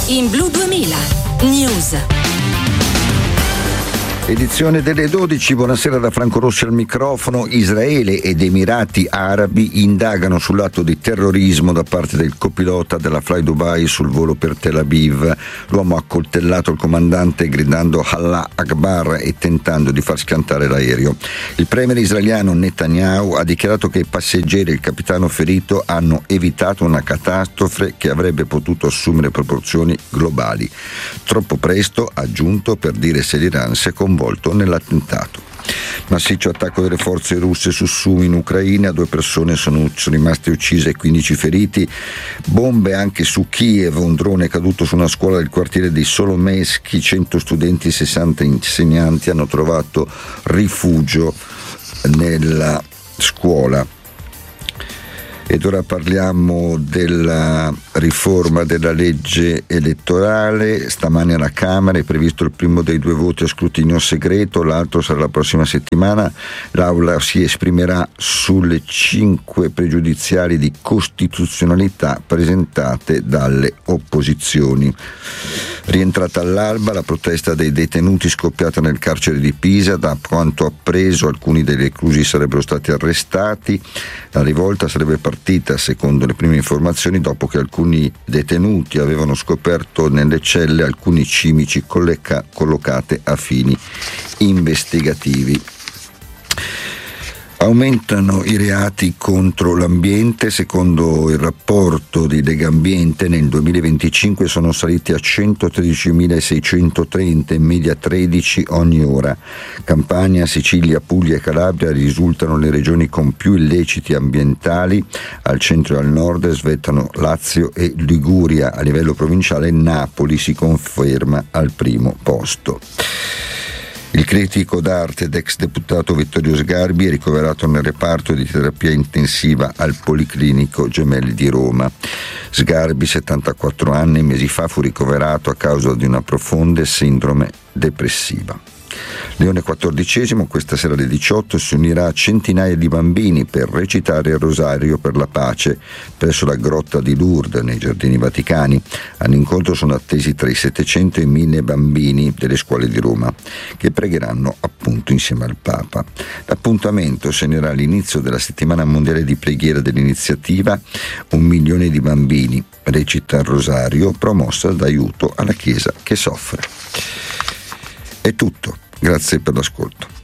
in Blu 2000 News. Edizione delle 12, buonasera da Franco Rossi al microfono. Israele ed Emirati Arabi indagano sull'atto di terrorismo da parte del copilota della Fly Dubai sul volo per Tel Aviv. L'uomo ha accoltellato il comandante gridando Allah Akbar e tentando di far schiantare l'aereo. Il premier israeliano Netanyahu ha dichiarato che i passeggeri e il capitano ferito hanno evitato una catastrofe che avrebbe potuto assumere proporzioni globali. Troppo presto, ha aggiunto, per dire se l'Iran si è coinvolto nell'attentato. Massiccio attacco delle forze russe su Sumi in Ucraina, 2 persone sono rimaste uccise e 15 feriti. Bombe anche su Kiev, un drone è caduto su una scuola del quartiere di Solomesky, 100 studenti e 60 insegnanti hanno trovato rifugio nella scuola. Ed ora parliamo della riforma della legge elettorale. Stamani alla Camera è previsto il primo dei 2 voti a scrutinio segreto, l'altro sarà la prossima settimana. L'Aula si esprimerà sulle 5 pregiudiziali di costituzionalità presentate dalle opposizioni. Rientrata all'alba la protesta dei detenuti scoppiata nel carcere di Pisa. Da quanto appreso, alcuni dei reclusi sarebbero stati arrestati. La rivolta sarebbe partita, secondo le prime informazioni, dopo che alcuni detenuti avevano scoperto nelle celle alcuni cimici collocate a fini investigativi. Aumentano i reati contro l'ambiente. Secondo il rapporto di Legambiente nel 2025 sono saliti a 113.630, in media 13 ogni ora. Campania, Sicilia, Puglia e Calabria risultano le regioni con più illeciti ambientali. Al centro e al nord svettano Lazio e Liguria. A livello provinciale Napoli si conferma al primo posto. Il critico d'arte ed ex deputato Vittorio Sgarbi è ricoverato nel reparto di terapia intensiva al Policlinico Gemelli di Roma. Sgarbi, 74 anni, mesi fa fu ricoverato a causa di una profonda sindrome depressiva. Leone XIV questa sera alle 18 si unirà a centinaia di bambini per recitare il Rosario per la pace presso la grotta di Lourdes nei Giardini Vaticani. All'incontro sono attesi tra i 700 e i 1000 bambini delle scuole di Roma che pregheranno appunto insieme al Papa. L'appuntamento segnerà l'inizio della settimana mondiale di preghiera dell'iniziativa 1 milione di bambini recita il Rosario, promossa d'aiuto alla Chiesa che soffre. È tutto. Grazie per l'ascolto.